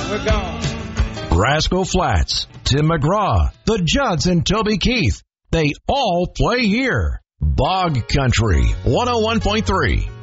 we're gone. Rascal Flatts, Tim McGraw, the Judds and Toby Keith. They all play here. Bog Country 101.3.